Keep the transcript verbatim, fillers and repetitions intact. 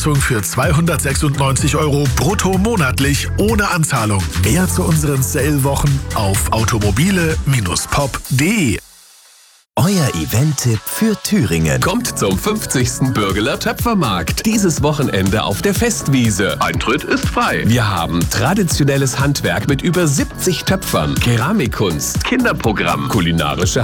für zweihundertsechsundneunzig Euro brutto monatlich ohne Anzahlung. Mehr zu unseren Sale-Wochen auf automobile Bindestrich pop punkt de. Euer Event-Tipp für Thüringen. Kommt zum fünfzigsten Bürgeler Töpfermarkt. Dieses Wochenende auf der Festwiese. Eintritt ist frei. Wir haben traditionelles Handwerk mit über siebzig Töpfern, Keramikkunst, Kinderprogramm, kulinarische